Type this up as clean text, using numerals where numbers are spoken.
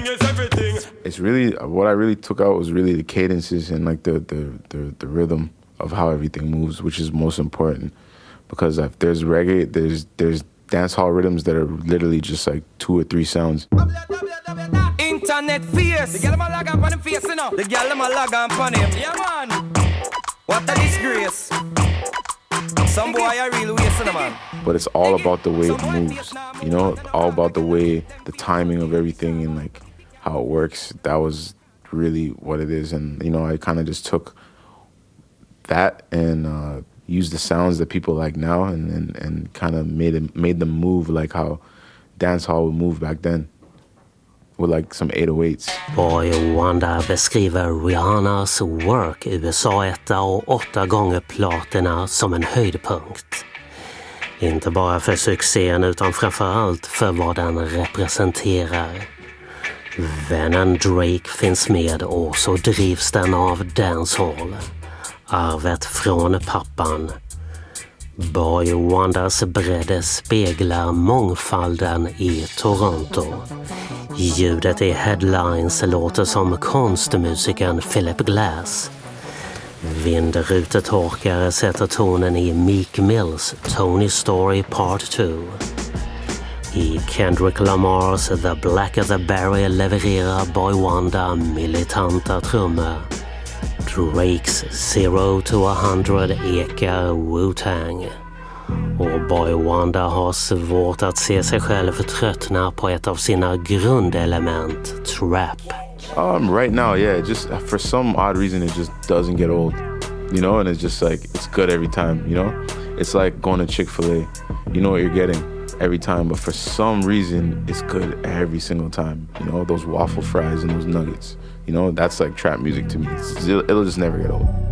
is everything. It's really, what I really took out was really the cadences and like the rhythm of how everything moves, which is most important. Because if there's reggae, there's dance hall rhythms that are literally just like 2 or 3 sounds. Internet fierce. The girl log on the face, you know. The girl log on him. Yeah, man. What a disgrace. Some boy are real wasting, man. But it's all about the way it moves, you know, all about the way, the timing of everything and like how it works. That was really what it is. And, you know, I kind of just took that and used the sounds that people like now and kind of made them move like how dancehall would move back then. With like some 808s. Boy Wonder beskriver Rihannas Work, USA-etta och 8 gånger platina som en höjdpunkt. Inte bara för succén utan framförallt för vad den representerar. Vännen Drake finns med och så drivs den av dancehall. Arvet från pappan. Boy Wonders bredd speglar mångfalden i Toronto. Ljudet i Headlines låter som konstmusikern Philip Glass. Vindrutetorkare sätter tonen i Meek Mills Tony Story Part 2. I Kendrick Lamars The Blacker the Berry levererar Boy Wonder militanta trummor. Drakes 0 to 100 ekar Wu-Tang. Och Boy Wonder har svårt att se sig själv tröttna på ett av sina grundelement, trap. Right now, yeah, just for some odd reason it just doesn't get old, you know, and it's just like, it's good every time, you know? It's like going to Chick-fil-A, you know what you're getting every time, but for some reason it's good every single time, you know, those waffle fries and those nuggets, you know, that's like trap music to me. It'll just never get old.